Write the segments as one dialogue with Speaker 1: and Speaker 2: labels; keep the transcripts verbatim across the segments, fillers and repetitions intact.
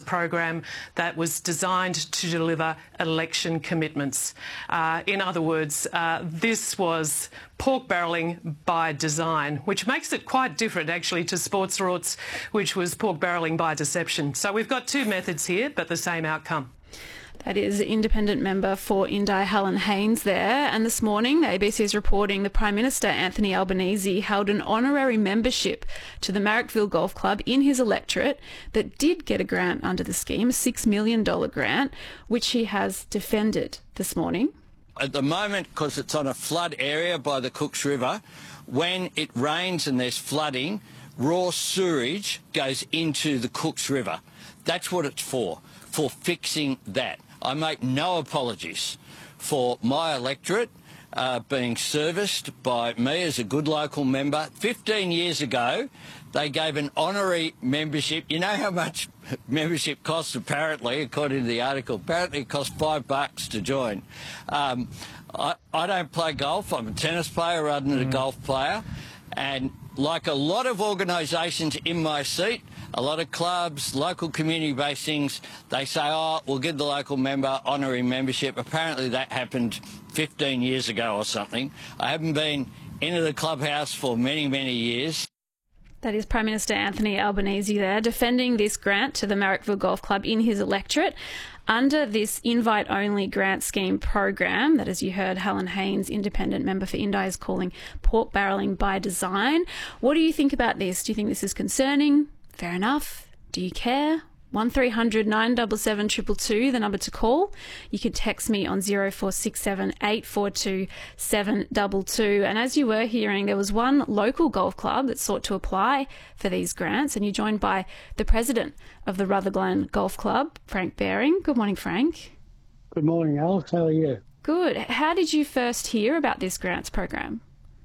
Speaker 1: program that was designed to deliver election commitments. Uh, in other words, uh, this was pork barrelling by design, which makes it quite different actually to Sports Rorts, which was pork barrelling by deception. So we've got two methods here, but the same outcome.
Speaker 2: That is independent member for Indi, Helen Haines there. And this morning, the A B C is reporting the Prime Minister, Anthony Albanese, held an honorary membership to the Marrickville Golf Club in his electorate that did get a grant under the scheme, a six million dollars grant, which he has defended this morning.
Speaker 3: At the moment, because it's on a flood area by the Cooks River, when it rains and there's flooding, raw sewage goes into the Cooks River. That's what it's for, for fixing that. I make no apologies for my electorate uh, being serviced by me as a good local member. Fifteen years ago, they gave an honorary membership. You know how much membership costs, apparently, according to the article? Apparently it costs five bucks to join. Um, I, I don't play golf. I'm a tennis player rather than mm. a golf player. And like a lot of organisations in my seat, a lot of clubs, local community-based things, they say, oh, we'll give the local member honorary membership. Apparently that happened fifteen years ago or something. I haven't been into the clubhouse for many, many years.
Speaker 2: That is Prime Minister Anthony Albanese there, defending this grant to the Marrickville Golf Club in his electorate under this invite-only grant scheme program that, as you heard, Helen Haines, independent member for Indi, is calling pork barrelling by design. What do you think about this? Do you think this is concerning? Fair enough. Do you care? one three hundred nine seven seven two two two, the number to call. You can text me on zero four six seven eight four two seven two two. And as you were hearing, there was one local golf club that sought to apply for these grants, and you're joined by the president of the Rutherglen Golf Club, Frank Baring. Good morning, Frank.
Speaker 4: Good morning, Alex. How are you?
Speaker 2: Good. How did you first hear about this grants program?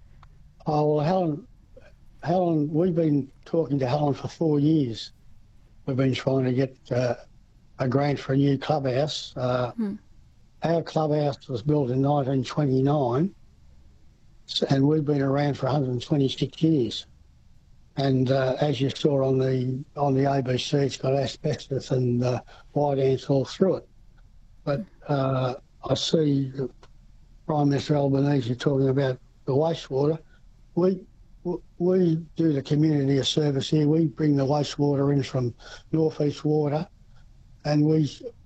Speaker 4: Oh, well, Helen, Helen, we've been talking to Helen for four years. We've been trying to get uh, a grant for a new clubhouse. Uh, hmm. Our clubhouse was built in nineteen twenty-nine, and we've been around for one hundred twenty-six years. And uh, as you saw on the on the A B C, it's got asbestos and uh, white ants all through it. But uh, I see Prime Minister Albanese talking about the wastewater. We We do the community a service here. We bring the wastewater in from North East Water, and we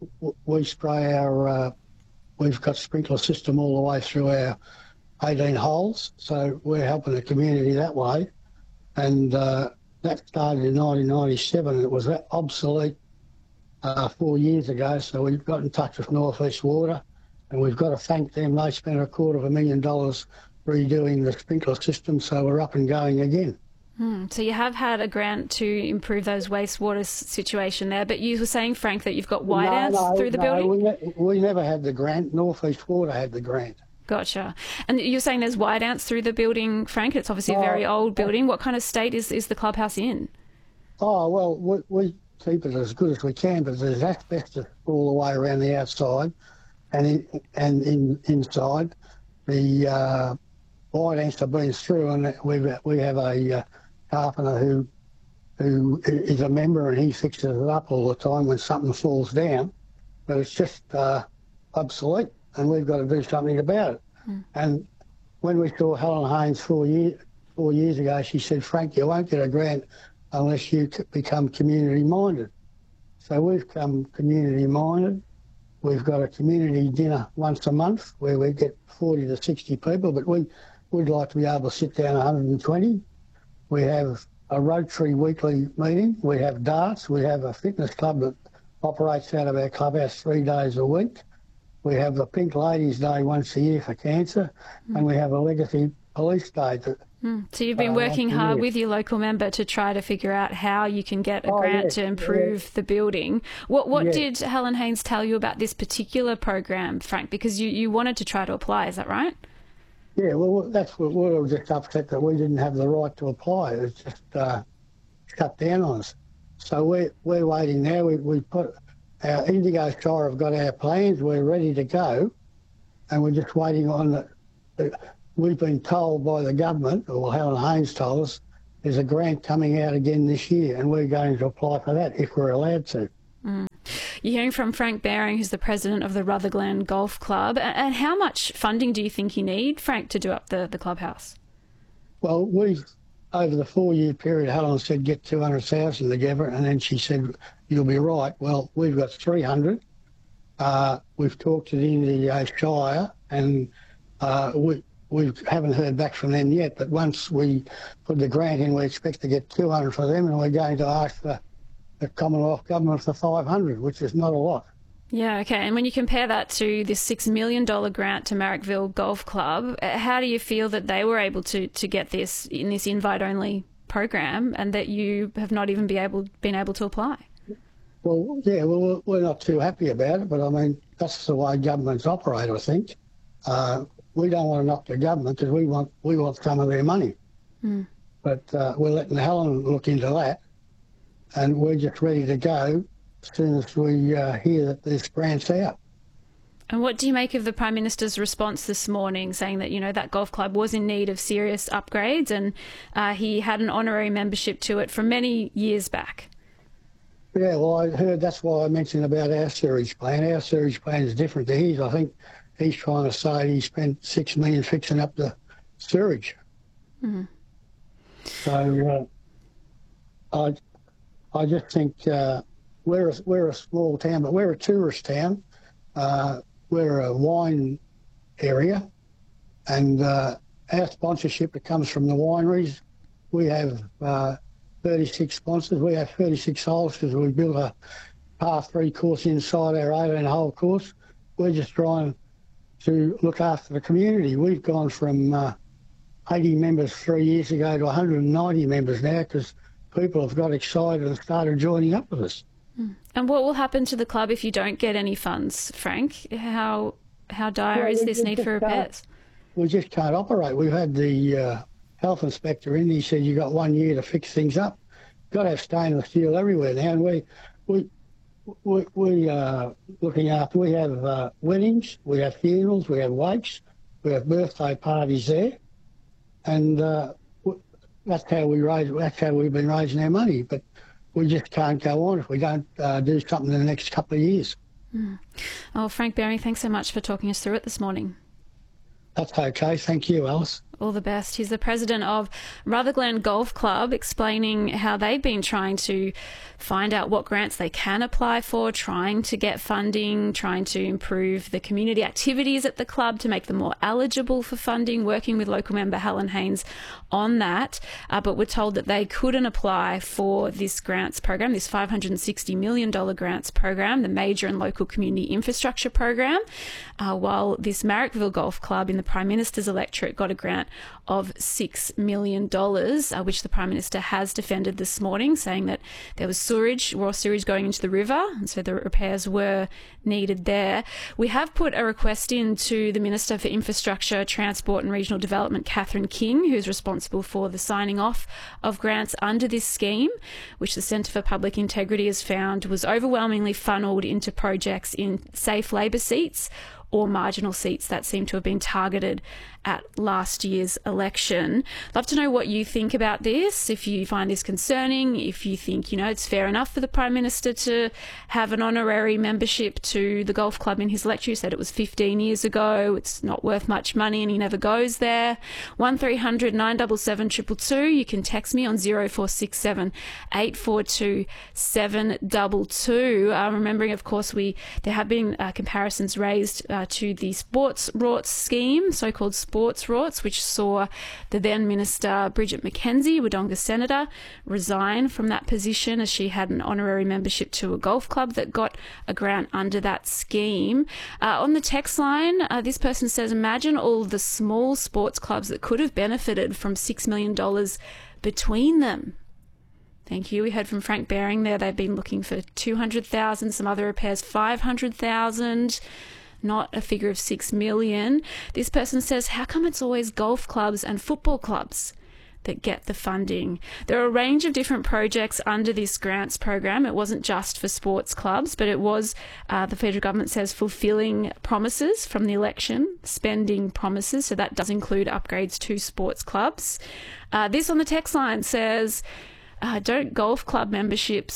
Speaker 4: we spray our. Uh, we've got sprinkler system all the way through our eighteen holes, so we're helping the community that way. And uh, that started in nineteen ninety-seven. It was obsolete uh, four years ago, so we've got in touch with North East Water, and we've got to thank them. They spent a quarter of a million dollars redoing the sprinkler system, so we're up and going again.
Speaker 2: Hmm. So you have had a grant to improve those wastewater situation there, but you were saying, Frank, that you've got white
Speaker 4: no,
Speaker 2: ants
Speaker 4: no,
Speaker 2: through the
Speaker 4: no,
Speaker 2: building?
Speaker 4: We, ne we never had the grant. North East Water had the grant.
Speaker 2: Gotcha. And you're saying there's white ants through the building, Frank? It's obviously a very
Speaker 4: oh,
Speaker 2: old building. What kind of state is, is the clubhouse in?
Speaker 4: Oh, well, we, we keep it as good as we can, but there's asbestos all the way around the outside, and in, and in, inside the uh, white ants have been through, and we we have a uh, carpenter who who is a member, and he fixes it up all the time when something falls down. But it's just uh, obsolete, and we've got to do something about it. Mm. And when we saw Helen Haines four years four years ago, she said, "Frank, you won't get a grant unless you become community minded." So we've become community minded. We've got a community dinner once a month where we get forty to sixty people, but we We'd like to be able to sit down one hundred twenty. We have a Rotary weekly meeting. We have darts. We have a fitness club that operates out of our clubhouse three days a week. We have the Pink Ladies Day once a year for cancer, mm. and we have a Legacy Police Day. That,
Speaker 2: mm. So you've been uh, working hard with your local member to try to figure out how you can get a
Speaker 4: oh,
Speaker 2: grant
Speaker 4: yes,
Speaker 2: to improve yes. the building. What what
Speaker 4: yes.
Speaker 2: did Helen Haines tell you about this particular program, Frank? Because you, you wanted to try to apply, is that right?
Speaker 4: Yeah, well, that's what we were just upset that we didn't have the right to apply. It was just uh, shut down on us. So we're, we're waiting now. We, we put our Indigo Shire have got our plans. We're ready to go, and we're just waiting on the, the we've been told by the government, or Helen Haines told us, there's a grant coming out again this year, and we're going to apply for that if we're allowed to.
Speaker 2: Mm. You're hearing from Frank Baring, who's the president of the Rutherglen Golf Club. And how much funding do you think you need, Frank, to do up the, the clubhouse?
Speaker 4: Well, we, over the four-year period, Helen said get two hundred thousand together, and then she said, you'll be right. Well, we've got three hundred. Uh, we've talked to the India Shire, and uh, we, we haven't heard back from them yet, but once we put the grant in, we expect to get two hundred for them, and we're going to ask the, the Commonwealth Government for five hundred, which is not a lot.
Speaker 2: Yeah, okay. And when you compare that to this six million dollars grant to Marrickville Golf Club, how do you feel that they were able to, to get this in this invite-only program and that you have not even be able, been able to apply?
Speaker 4: Well, yeah, well, we're not too happy about it, but I mean, that's the way governments operate, I think. Uh, we don't want to knock the government because we want, we want some of their money. Mm. But uh, we're letting Helen look into that, and we're just ready to go as soon as we uh, hear that this grant's out.
Speaker 2: And what do you make of the Prime Minister's response this morning, saying that, you know, that golf club was in need of serious upgrades and uh, he had an honorary membership to it from many years back?
Speaker 4: Yeah, well, I heard that's why I mentioned about our sewage plan. Our sewage plan is different to his. I think he's trying to say he spent six million dollars fixing up the sewage. Mm-hmm. So uh, I, I just think uh, we're a, we're a small town, but we're a tourist town. Uh, we're a wine area, and uh, our sponsorship that comes from the wineries. We have uh, thirty-six sponsors. We have thirty-six holes because we built a par three course inside our eighteen hole course. We're just trying to look after the community. We've gone from uh, eighty members three years ago to one hundred ninety members now because people have got excited and started joining up with us.
Speaker 2: And what will happen to the club if you don't get any funds, Frank? How how dire
Speaker 4: well,
Speaker 2: is
Speaker 4: we,
Speaker 2: this
Speaker 4: we
Speaker 2: need for repairs?
Speaker 4: We just can't operate. We've had the uh, health inspector in. He said you got one year to fix things up. Got to have stainless steel everywhere now. And we we we we uh, looking after. We have uh, weddings, we have funerals, we have wakes, we have birthday parties there, and uh, that's how we raise. That's how we've been raising our money. But we just can't go on if we don't uh, do something in the next couple of years.
Speaker 2: Mm. Oh, Frank Baring, thanks so much for talking us through it this morning.
Speaker 4: That's okay. Thank you, Alice.
Speaker 2: All the best. He's the president of Rutherglen Golf Club, explaining how they've been trying to find out what grants they can apply for, trying to get funding, trying to improve the community activities at the club to make them more eligible for funding, working with local member Helen Haynes on that. Uh, but we're told that they couldn't apply for this grants program, this five hundred sixty million dollars grants program, the major and local community infrastructure program, uh, while this Marrickville Golf Club in the Prime Minister's electorate got a grant of six million dollars, uh, which the Prime Minister has defended this morning, saying that there was sewage, raw sewage going into the river, and so the repairs were needed there. We have put a request in to the Minister for Infrastructure, Transport and Regional Development, Catherine King, who's responsible for the signing off of grants under this scheme, which the Centre for Public Integrity has found was overwhelmingly funnelled into projects in safe Labor seats or marginal seats that seem to have been targeted at last year's election. Love to know what you think about this, if you find this concerning, if you think, you know, it's fair enough for the Prime Minister to have an honorary membership to the golf club in his electorate. He said it was fifteen years ago, it's not worth much money and he never goes there. one three hundred nine seven seven two two two. You can text me on zero four six seven eight four two seven two two. Uh, remembering, of course, we there have been uh, comparisons raised uh, to the Sports Rorts scheme, so-called Sports Rorts, which saw the then Minister Bridget McKenzie, Wodonga Senator, resign from that position as she had an honorary membership to a golf club that got a grant under that scheme. Uh, on the text line, uh, this person says, imagine all the small sports clubs that could have benefited from six million dollars between them. Thank you. We heard from Frank Baring there. They've been looking for two hundred thousand dollars, some other repairs five hundred thousand dollars. Not a figure of six million. This person says, how come it's always golf clubs and football clubs that get the funding? There are a range of different projects under this grants program. It wasn't just for sports clubs, but it was, uh, the federal government says, fulfilling promises from the election, spending promises. So that does include upgrades to sports clubs. Uh, this on the text line says, uh, don't golf club memberships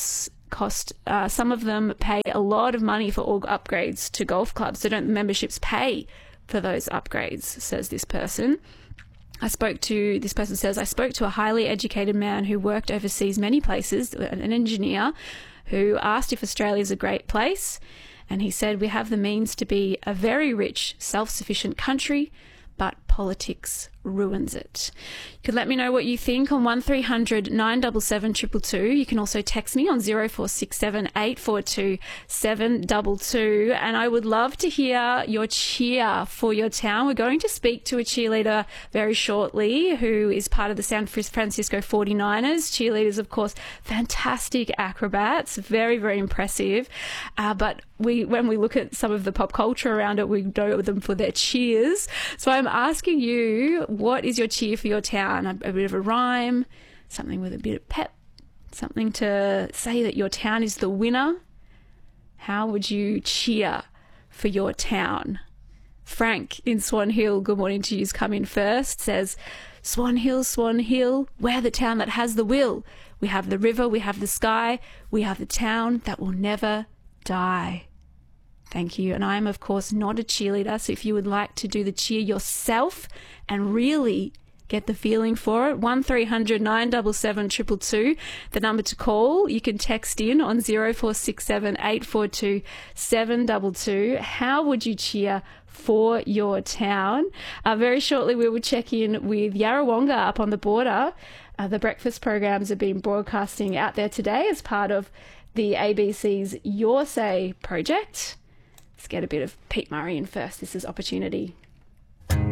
Speaker 2: cost, uh, some of them pay a lot of money for all upgrades to golf clubs. So don't the memberships pay for those upgrades, says this person. I spoke to, this person says, I spoke to a highly educated man who worked overseas many places, an engineer, who asked if Australia is a great place. And he said, we have the means to be a very rich, self-sufficient country, but politics ruins it. You could let me know what you think on one three hundred nine seven seven two two two. You can also text me on zero four six seven eight four two seven two two. And I would love to hear your cheer for your town. We're going to speak to a cheerleader very shortly who is part of the San Francisco forty-niners. Cheerleaders, of course, fantastic acrobats, very, very impressive. Uh, but we, when we look at some of the pop culture around it, we know them for their cheers. So I'm asking you, what is your cheer for your town? A, a bit of a rhyme, something with a bit of pep, something to say that your town is the winner. How would you cheer for your town? Frank in Swan Hill, good morning to you, come in first, says, Swan Hill, Swan Hill, we're the town that has the will. We have the river, we have the sky, we have the town that will never die. Thank you. And I am, of course, not a cheerleader. So if you would like to do the cheer yourself and really get the feeling for it, one three hundred nine seven seven two two two, the number to call. You can text in on zero four six seven eight four two seven two two. How would you cheer for your town? Uh, very shortly, we will check in with Yarrawonga up on the border. Uh, the breakfast programs have been broadcasting out there today as part of the A B C's Your Say project. Let's get a bit of Pete Murray in first. This is Opportunity.